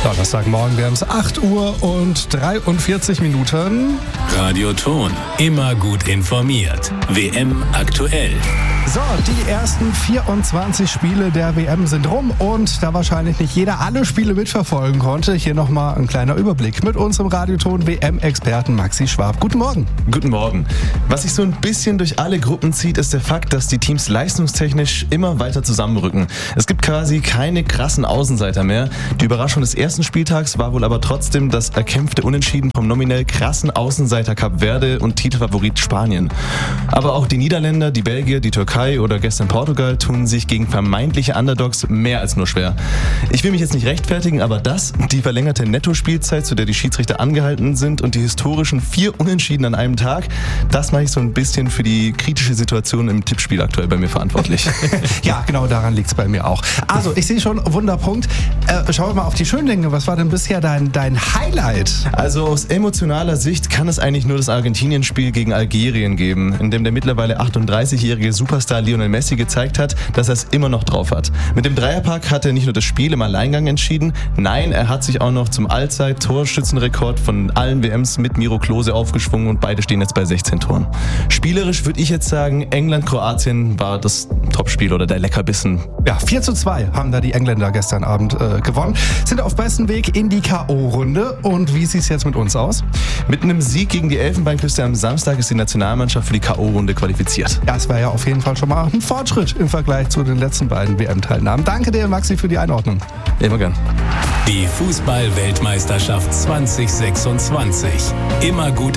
Donnerstagmorgen, wir haben es 8 Uhr und 43 Minuten. Radioton, immer gut informiert. WM aktuell. So, die ersten 24 Spiele der WM sind rum und da wahrscheinlich nicht jeder alle Spiele mitverfolgen konnte, hier nochmal ein kleiner Überblick mit unserem Radioton WM-Experten Maxi Schwab. Guten Morgen. Guten Morgen. Was sich so ein bisschen durch alle Gruppen zieht, ist der Fakt, dass die Teams leistungstechnisch immer weiter zusammenrücken. Es gibt quasi keine krassen Außenseiter mehr. Die Überraschung des ersten Spieltags war wohl aber trotzdem das erkämpfte Unentschieden vom nominell krassen Außenseiter Kap Verde und Titelfavorit Spanien. Aber auch die Niederländer, die Belgier, die Türkei oder gestern Portugal tun sich gegen vermeintliche Underdogs mehr als nur schwer. Ich will mich jetzt nicht rechtfertigen, aber die verlängerte Nettospielzeit, zu der die Schiedsrichter angehalten sind und die historischen 4 Unentschieden an einem Tag, das mache ich so ein bisschen für die kritische Situation im Tippspiel aktuell bei mir verantwortlich. Ja, genau daran liegt es bei mir auch. Also, ich sehe schon, Wunderpunkt. Schauen wir mal auf die schönen Dinge. Was war denn bisher dein Highlight? Also aus emotionaler Sicht kann es eigentlich nur das Argentinien-Spiel gegen Algerien geben, in dem der mittlerweile 38-jährige Superstar Lionel Messi gezeigt hat, dass er es immer noch drauf hat. Mit dem Dreierpack hat er nicht nur das Spiel im Alleingang entschieden, nein, er hat sich auch noch zum Allzeit-Torschützenrekord von allen WMs mit Miro Klose aufgeschwungen und beide stehen jetzt bei 16 Toren. Spielerisch würde ich jetzt sagen, England-Kroatien war das Topspiel oder der Leckerbissen. Ja, 4:2 haben da die Engländer gestern Abend gewonnen, sind auf besten Weg in die K.O.-Runde. Und wie sieht es jetzt mit uns aus? Mit einem Sieg gegen die Elfenbeinküste am Samstag ist die Nationalmannschaft für die K.O.-Runde qualifiziert. Ja, es war ja auf jeden Fall schon mal ein Fortschritt im Vergleich zu den letzten beiden WM-Teilnahmen. Danke dir, Maxi, für die Einordnung. Immer gern. Die Fußball-Weltmeisterschaft 2026. Immer gut